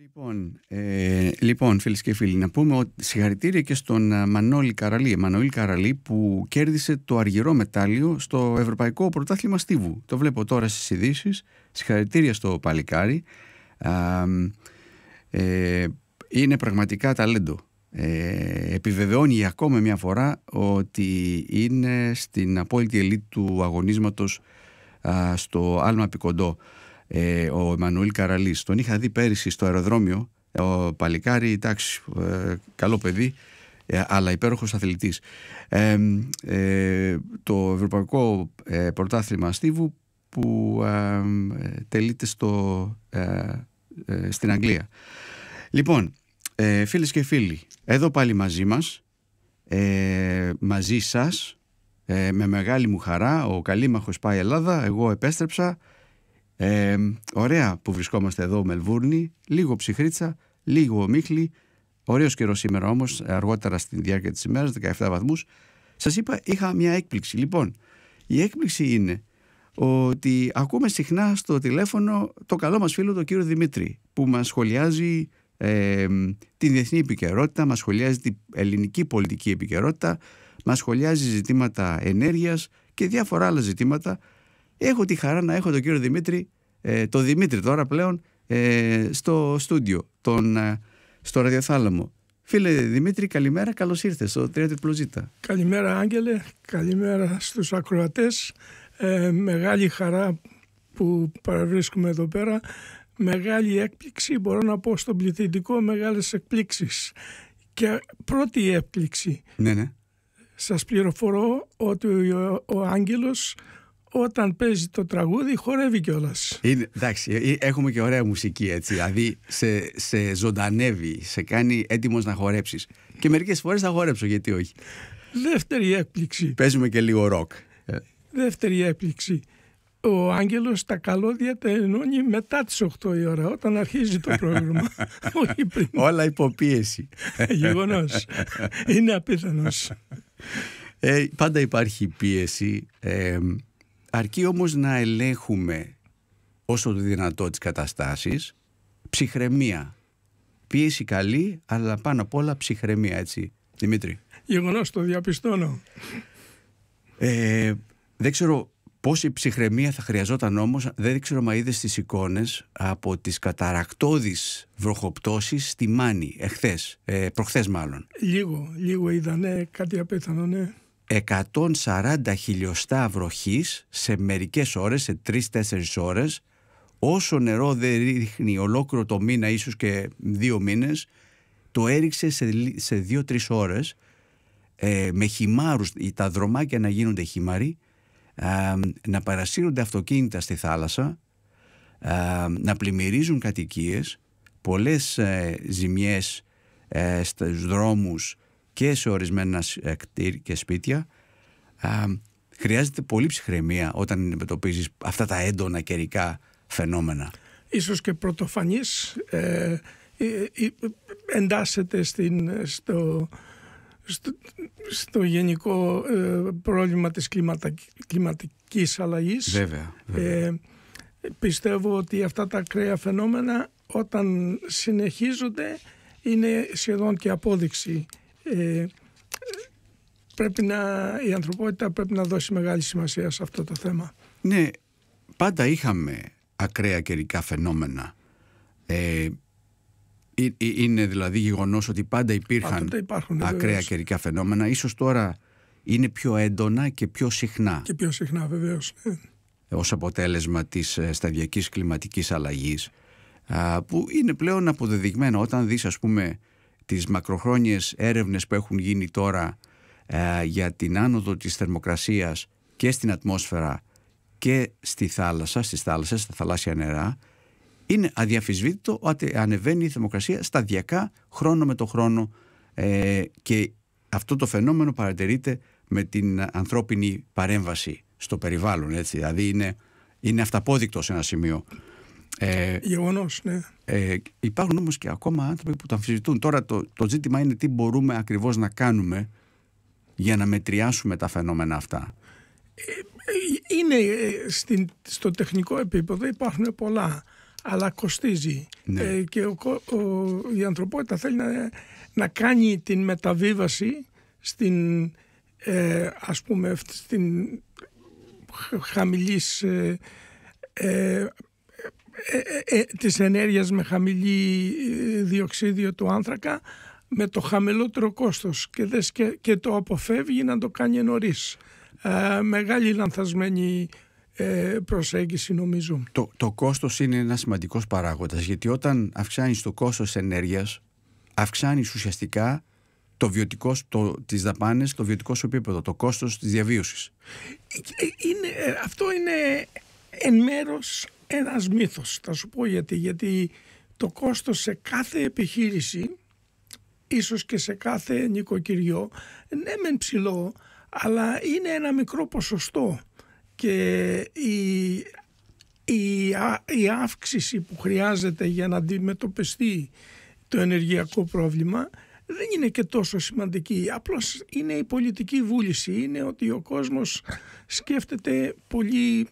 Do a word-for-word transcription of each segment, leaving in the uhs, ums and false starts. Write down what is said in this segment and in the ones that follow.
Λοιπόν, ε, λοιπόν, φίλες και φίλοι, να πούμε ότι συγχαρητήρια και στον Μανώλη Καραλή, Μανώλη Καραλή, που κέρδισε το αργυρό μετάλλιο στο Ευρωπαϊκό Πρωτάθλημα Στίβου. Το βλέπω τώρα στις ειδήσεις. Συγχαρητήρια στο παλικάρι. Α, ε, είναι πραγματικά ταλέντο. Ε, επιβεβαιώνει ακόμα μια φορά ότι είναι στην απόλυτη ελίτ του αγωνίσματος α, στο άλμα πικοντό. Ε, ο Εμμανουήλ Καραλής. Τον είχα δει πέρυσι στο αεροδρόμιο. Ο παλικάρι, εντάξει, ε, καλό παιδί, ε, αλλά υπέροχος αθλητής. Ε, ε, το Ευρωπαϊκό ε, Πρωτάθλημα Στίβου που ε, τελείται στο, ε, ε, στην Αγγλία. Λοιπόν, ε, φίλες και φίλοι, εδώ πάλι μαζί μας, ε, μαζί σας, ε, με μεγάλη μου χαρά, ο Καλήμαχος πάει Ελλάδα, εγώ επέστρεψα. Ε, ωραία που βρισκόμαστε εδώ Μελβούρνη, λίγο ψυχρίτσα, λίγο ομίχλη, ωραίος καιρός σήμερα όμως, αργότερα στη διάρκεια της ημέρας, δεκαεπτά βαθμούς. Σας είπα, είχα μια έκπληξη. Λοιπόν, η έκπληξη είναι ότι ακούμε συχνά στο τηλέφωνο το καλό μας φίλο τον κύριο Δημήτρη, που μας σχολιάζει ε, την διεθνή επικαιρότητα, μας σχολιάζει την ελληνική πολιτική επικαιρότητα, μας σχολιάζει ζητήματα ενέργειας και διάφορα άλλα ζητήματα. Έχω τη χαρά να έχω τον κύριο Δημήτρη, ε, το Δημήτρη τώρα πλέον, ε, στο στούντιο, τον, ε, στο ραδιοθάλαμο. Φίλε Δημήτρη, καλημέρα, καλώς ήρθες στο τρία Τριπλό Ζήτα. Καλημέρα Άγγελε, καλημέρα στους ακροατές. Ε, μεγάλη χαρά που παραβρίσκουμε εδώ πέρα. Μεγάλη έκπληξη, μπορώ να πω στον πληθυντικό, μεγάλες εκπλήξεις. Και πρώτη έκπληξη. Ναι, ναι. Σας πληροφορώ ότι ο, ο Άγγελος, όταν παίζει το τραγούδι, χορεύει κιόλας. Είναι, εντάξει, έχουμε και ωραία μουσική, έτσι. Δηλαδή σε, σε ζωντανεύει, σε κάνει έτοιμος να χορέψεις. Και μερικές φορές θα χορέψω, γιατί όχι. Δεύτερη έκπληξη. Παίζουμε και λίγο ροκ. Δεύτερη έκπληξη. Ο Άγγελος τα καλώδια τα ενώνει μετά τις οκτώ η ώρα, όταν αρχίζει το πρόγραμμα. Όχι πριν. Όλα υποπίεση. Γεγονός. Είναι απίθανος. Ε, πάντα υπάρχει πίεση. Ε, αρκεί όμως να ελέγχουμε όσο το δυνατό τις καταστάσεις. Ψυχραιμία. Πίεση καλή, αλλά πάνω απ' όλα ψυχραιμία, έτσι. Δημήτρη. Γεγονός, το διαπιστώνω. Ε, δεν ξέρω πόση ψυχραιμία θα χρειαζόταν όμως. Δεν ξέρω μα είδες τις εικόνες από τις καταρακτώδεις βροχοπτώσεις στη Μάνη εχθές, ε, προχθές μάλλον. Λίγο, λίγο είδα, ναι, κάτι απίθανο, ναι. εκατόν σαράντα χιλιοστά βροχής σε μερικές ώρες, σε τρεις-τέσσερις ώρες. Όσο νερό δεν ρίχνει ολόκληρο το μήνα, ίσως και δύο μήνες, το έριξε σε, σε δύο-τρεις ώρες, ε, με χυμάρους, τα δρομάκια να γίνονται χυμάροι, ε, να παρασύρονται αυτοκίνητα στη θάλασσα, ε, να πλημμυρίζουν κατοικίες, πολλές ε, ζημιές ε, στους δρόμους και σε ορισμένα κτίρια και σπίτια. Α, χρειάζεται πολύ ψυχραιμία όταν αντιμετωπίζεις αυτά τα έντονα καιρικά φαινόμενα. Ίσως και πρωτοφανής ε, ε, ε, εντάσσεται στην, στο, στο, στο γενικό ε, πρόβλημα της κλιματα, κλιματικής αλλαγής. Βέβαια, βέβαια. Ε, πιστεύω ότι αυτά τα ακραία φαινόμενα, όταν συνεχίζονται, είναι σχεδόν και απόδειξη. Ε, πρέπει να, η ανθρωπότητα πρέπει να δώσει μεγάλη σημασία σε αυτό το θέμα. Ναι, πάντα είχαμε ακραία καιρικά φαινόμενα. Ε, είναι δηλαδή γεγονός ότι πάντα υπήρχαν υπάρχουν, ακραία βεβαίως. καιρικά φαινόμενα. Ίσως τώρα είναι πιο έντονα και πιο συχνά. Και πιο συχνά, βεβαίως. Ως αποτέλεσμα της σταδιακής κλιματικής αλλαγής, που είναι πλέον αποδεδειγμένο. Όταν δεις, ας πούμε, τις μακροχρόνιες έρευνες που έχουν γίνει τώρα ε, για την άνοδο της θερμοκρασίας και στην ατμόσφαιρα και στη θάλασσα, στις θάλασσες, στα θαλάσσια νερά, είναι αδιαφυσβήτητο ότι ανεβαίνει η θερμοκρασία σταδιακά χρόνο με το χρόνο, ε, και αυτό το φαινόμενο παρατηρείται με την ανθρώπινη παρέμβαση στο περιβάλλον, έτσι. Δηλαδή είναι, είναι αυταπόδεικτο σε ένα σημείο. Ε, Γεγονός, ναι. Ε, υπάρχουν όμως και ακόμα άνθρωποι που το αμφισβητούν. Τώρα το, το ζήτημα είναι τι μπορούμε ακριβώς να κάνουμε για να μετριάσουμε τα φαινόμενα αυτά. Είναι στην, στο τεχνικό επίπεδο υπάρχουν πολλά, αλλά κοστίζει. Ναι. Ε, και ο, ο, η ανθρωπότητα θέλει να, να κάνει την μεταβίβαση στην, ε, ας πούμε, στην χαμηλής ε, ε, ε, ε, της ενέργειας με χαμηλή διοξίδιο του άνθρακα με το χαμηλότερο κόστος και, δες, και, και το αποφεύγει να το κάνει νωρίς. Ε, μεγάλη λανθασμένη ε, προσέγγιση νομίζω. Το, το κόστος είναι ένας σημαντικός παράγοντας, γιατί όταν αυξάνεις το κόστος ενέργειας αυξάνεις ουσιαστικά το βιωτικό, το, τις δαπάνες, το βιωτικό σου επίπεδο, το κόστος της διαβίωσης. Είναι, αυτό είναι εν μέρος ένας μύθος. Θα σου πω γιατί. Γιατί το κόστος σε κάθε επιχείρηση, ίσως και σε κάθε νοικοκυριό, ναι μεν ψηλό, αλλά είναι ένα μικρό ποσοστό. Και η, η, η αύξηση που χρειάζεται για να αντιμετωπιστεί το ενεργειακό πρόβλημα δεν είναι και τόσο σημαντική. Απλώς είναι η πολιτική βούληση. Είναι ότι ο κόσμος σκέφτεται πολύ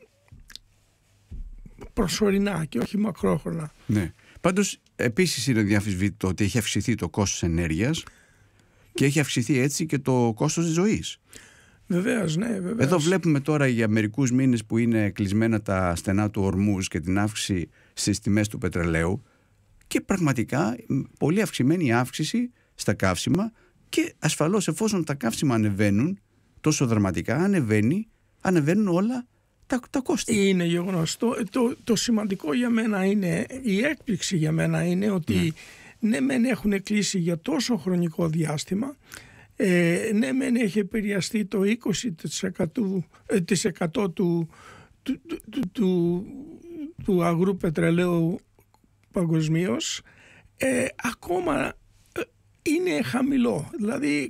προσωρινά και όχι μακρόχρονα. Ναι. Πάντως επίσης είναι διαφυσβήτητο ότι έχει αυξηθεί το κόστος ενέργειας και έχει αυξηθεί έτσι και το κόστος της ζωής. Βεβαίως, ναι, βεβαίως. Εδώ βλέπουμε τώρα για μερικούς μήνες που είναι κλεισμένα τα στενά του Ορμούζ και την αύξηση στις τιμές του πετρελαίου και πραγματικά πολύ αυξημένη αύξηση στα καύσιμα και ασφαλώς εφόσον τα καύσιμα ανεβαίνουν τόσο δραματικά, ανεβαίνει, ανεβαίνουν όλα τα, τα κόστη. Είναι γεγονός. Το, το, το σημαντικό για μένα είναι, η έκπληξη για μένα είναι ότι ναι, ναι μεν έχουν κλείσει για τόσο χρονικό διάστημα, ε, ναι μεν έχει επηρεαστεί το είκοσι τοις εκατό, ε, της εκατό του, του, του, του, του, του αγρού πετρελαίου παγκοσμίως, ε, ακόμα είναι χαμηλό. Δηλαδή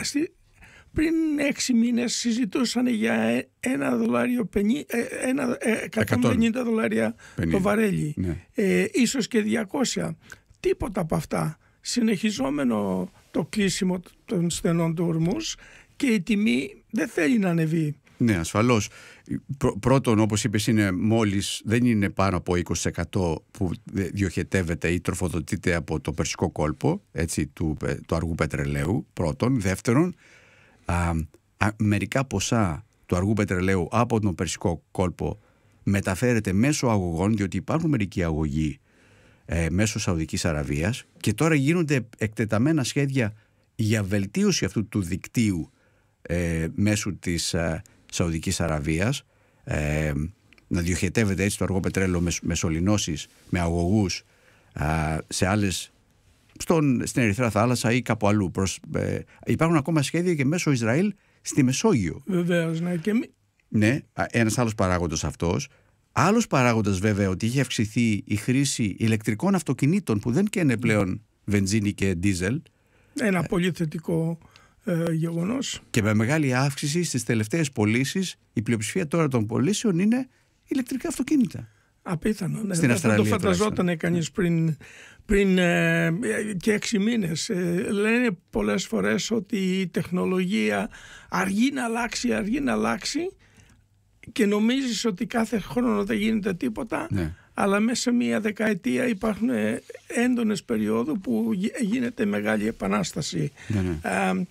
πριν έξι μήνες συζητούσαν για ένα δολάριο ένα, εκατόν πενήντα δολάρια πενήντα το βαρέλι, ναι. ε, ίσως και διακόσια. Τίποτα από αυτά. Συνεχιζόμενο το κλείσιμο των στενών του Ορμούζ και η τιμή δεν θέλει να ανεβεί. Ναι, ασφαλώς. Πρώτον, όπως είπες, είναι μόλις, δεν είναι πάνω από είκοσι τοις εκατό που διοχετεύεται ή τροφοδοτείται από το Περσικό κόλπο, έτσι, του, του αργού πετρελαίου. Πρώτον. Δεύτερον, α, α, μερικά ποσά του αργού πετρελαίου από τον Περσικό κόλπο μεταφέρεται μέσω αγωγών, διότι υπάρχουν μερικοί αγωγοί ε, μέσω Σαουδικής Αραβίας και τώρα γίνονται εκτεταμένα σχέδια για βελτίωση αυτού του δικτύου ε, μέσω της ε, Σαουδικής Αραβίας, ε, να διοχετεύεται έτσι το αργό πετρέλαιο με, με σωληνώσεις, με αγωγούς ε, σε άλλες, στον, στην Ερυθρά Θάλασσα ή κάπου αλλού. Προς, ε, υπάρχουν ακόμα σχέδια και μέσω Ισραήλ στη Μεσόγειο. Βεβαίως, ναι. Και... ναι, ένας άλλος παράγοντας αυτός. Άλλος παράγοντας βέβαια ότι είχε αυξηθεί η χρήση ηλεκτρικών αυτοκινήτων που δεν καίνε πλέον βενζίνη και ντίζελ. Ένα πολύ θετικό ε, γεγονός. Και με μεγάλη αύξηση στις τελευταίες πωλήσεις, η πλειοψηφία τώρα των πωλήσεων είναι ηλεκτρικά αυτοκίνητα. Απίθανο. Ναι. Στην Αυστραλία. Αυτό το φανταζόταν κανείς πριν, πριν ε, και έξι μήνες. Ε, λένε πολλές φορές ότι η τεχνολογία αργεί να αλλάξει, αργεί να αλλάξει και νομίζεις ότι κάθε χρόνο δεν γίνεται τίποτα. Ναι. Αλλά μέσα σε μία δεκαετία υπάρχουν έντονες περιόδου που γίνεται μεγάλη επανάσταση. Ναι, ναι. Ε,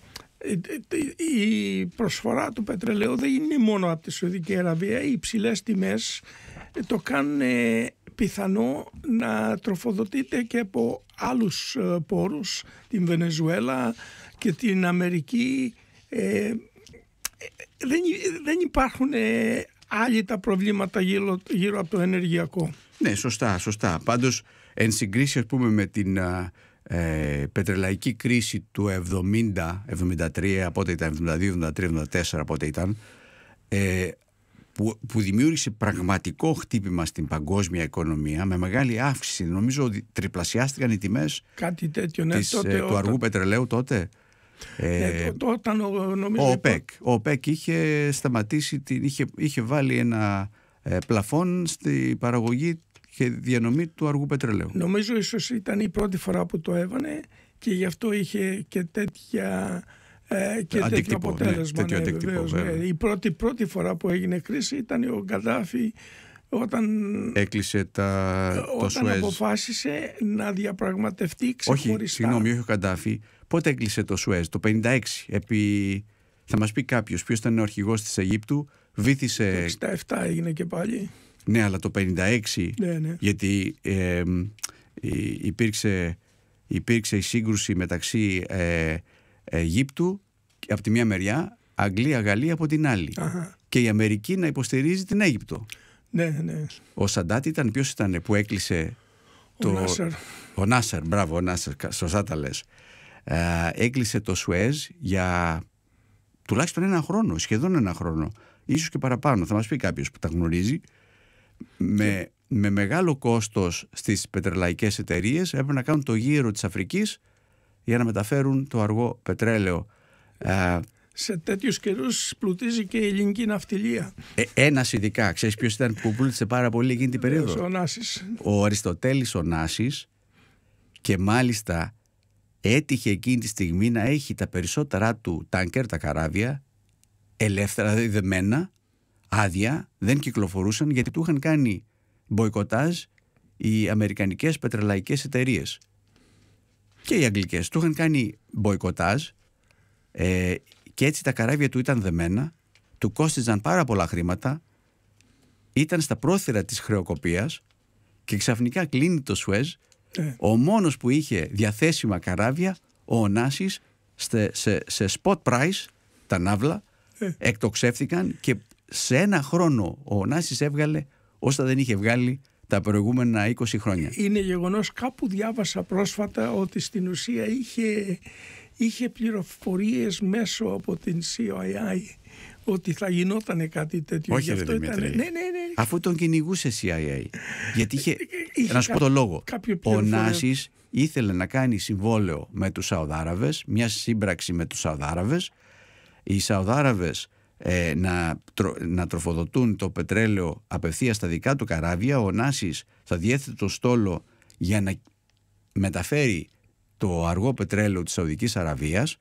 η προσφορά του πετρελαίου δεν είναι μόνο από τη Σαουδική Αραβία. Οι υψηλές τιμές το κάνουν πιθανό να τροφοδοτείται και από άλλους πόρους, την Βενεζουέλα και την Αμερική. Ε, δεν, δεν υπάρχουν άλλοι τα προβλήματα γύρω, γύρω από το ενεργειακό. Ναι, σωστά, σωστά. Πάντως, εν συγκρίση, ας πούμε, με την ε, πετρελαϊκή κρίση του εβδομήντα εβδομήντα τρία, πότε ήταν, εβδομήντα δύο εβδομήντα τρία εβδομήντα τέσσερα, πότε ήταν, ε, που, που δημιούργησε πραγματικό χτύπημα στην παγκόσμια οικονομία με μεγάλη αύξηση. Νομίζω ότι τριπλασιάστηκαν οι τιμές Κάτι τέτοιο, ναι, της, τότε, ε, του όταν... αργού πετρελαίου τότε. Ε, το, όταν, νομίζω, ο ΟΠΕΚ, ο ΟΠΕΚ είχε σταματήσει, την, είχε, είχε βάλει ένα ε, πλαφόν στη παραγωγή και διανομή του αργού πετρελαίου. Νομίζω ίσως ήταν η πρώτη φορά που το έβανε και γι' αυτό είχε και τέτοια, ε, και τέτοιο αποτέλεσμα. Ναι, τέτοιο ναι, βεβαίως, ναι. Η πρώτη, πρώτη φορά που έγινε κρίση ήταν ο Γκαντάφη Όταν, έκλεισε τα, το όταν Σουέζ. αποφάσισε να διαπραγματευτεί ξεχωριστά. Όχι, συγγνώμη, όχι ο Καντάφη. Πότε έκλεισε το Σουέζ? Το πενήντα έξι. Επί... Θα μας πει κάποιος ποιος ήταν ο αρχηγός της Αιγύπτου. Βύθισε... Το εξήντα επτά έγινε και πάλι. Ναι, αλλά το πενήντα έξι, ναι, ναι. γιατί ε, υπήρξε, υπήρξε η σύγκρουση μεταξύ ε, Αιγύπτου από τη μία μεριά, Αγγλία, Γαλλία από την άλλη. Αχα. Και η Αμερική να υποστηρίζει την Αίγυπτο. Ναι, ναι. Ο Σαντάτ ήταν, ποιος ήταν που έκλεισε ο το... Νάσερ. Ο Νάσερ, μπράβο, ο Νάσερ, σωστά τα λες. Ε, έκλεισε το Σουέζ για τουλάχιστον ένα χρόνο, σχεδόν ένα χρόνο, ίσως και παραπάνω. Θα μας πει κάποιος που τα γνωρίζει. Με, με μεγάλο κόστος στις πετρελαϊκές εταιρείες έπρεπε να κάνουν το γύρο της Αφρικής για να μεταφέρουν το αργό πετρέλαιο. Ε, Σε τέτοιους καιρούς πλουτίζει και η ελληνική ναυτιλία. Ε, ένας ειδικά, ξέρεις ποιος ήταν που πλούτησε πάρα πολύ εκείνη την περίοδο? Ο Νάσης. Ο Αριστοτέλης ο Νάσης, και μάλιστα έτυχε εκείνη τη στιγμή να έχει τα περισσότερα του τάνκερ, τα καράβια, ελεύθερα, δηλαδή δεμένα, άδεια, δεν κυκλοφορούσαν γιατί του είχαν κάνει μποϊκοτάζ οι αμερικανικές πετρελαϊκές εταιρείες και οι αγγλικές. Του είχαν κάνει μποϊκοτάζ ε, και έτσι τα καράβια του ήταν δεμένα, του κόστιζαν πάρα πολλά χρήματα, ήταν στα πρόθυρα της χρεοκοπίας και ξαφνικά κλείνει το Σουέζ. Ε. Ο μόνος που είχε διαθέσιμα καράβια, ο Ωνάσης, σε, σε, σε spot price, τα ναύλα, ε. εκτοξεύτηκαν και σε ένα χρόνο ο Ωνάσης έβγαλε όσα δεν είχε βγάλει τα προηγούμενα είκοσι χρόνια. Είναι γεγονός, κάπου διάβασα πρόσφατα ότι στην ουσία είχε, είχε πληροφορίες μέσω από την σι άι άι ότι θα γινόταν κάτι τέτοιο. Όχι, ρε Δημήτρη. Ναι, ναι, ναι. Αφού τον κυνηγούσε σι άι άι. Γιατί είχε, είχε να σου πω το λόγο. Ο Νάσης ήθελε να κάνει συμβόλαιο με τους Σαουδάραβες, μια σύμπραξη με τους Σαουδάραβες. Οι Σαουδάραβες ε, να, τρο, να τροφοδοτούν το πετρέλαιο απευθείας στα δικά του καράβια. Ο Νάσης θα διέθετε το στόλο για να μεταφέρει το αργό πετρέλαιο της Σαουδικής Αραβίας,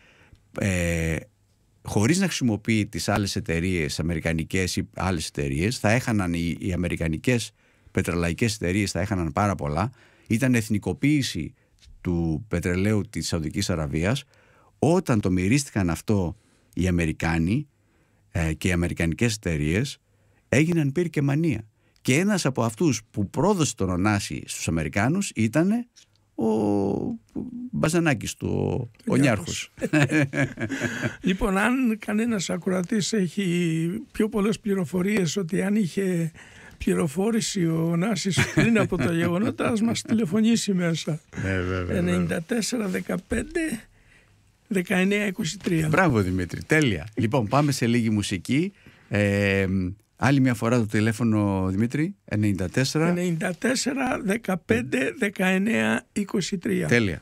ε, χωρίς να χρησιμοποιεί τις άλλες εταιρείες, αμερικανικές ή άλλες εταιρείες. Θα έχαναν οι, οι αμερικανικές πετρελαϊκές εταιρείες, θα έχαναν πάρα πολλά. Ήταν εθνικοποίηση του πετρελαίου της Σαουδικής Αραβίας. Όταν το μυρίστηκαν αυτό οι Αμερικάνοι ε, και οι αμερικανικές εταιρείες, έγιναν πυρ και μανία. Και ένας από αυτούς που πρόδωσε τον Ωνάση στους Αμερικάνους ήταν ο Μπαζανάκης του, ο, ο Νιάρχος. Λοιπόν, αν κανένας ακροατής έχει πιο πολλές πληροφορίες ότι αν είχε πληροφόρηση ο Νάσης πριν από τα γεγονότα, ας μας τηλεφωνήσει μέσα. ενενήντα τέσσερα δεκαπέντε δεκαεννιά είκοσι τρία. Μπράβο Δημήτρη, τέλεια. Λοιπόν, πάμε σε λίγη μουσική. Ε, άλλη μια φορά το τηλέφωνο, Δημήτρη, ενενήντα τέσσερα δεκαπέντε δεκαεννιά είκοσι τρία. Τέλεια.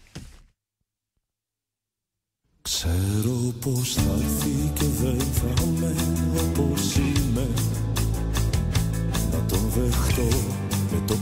Ξέρω πως θα έρθει και δεν θα είμαι όπως είμαι, να τον δεχτώ με το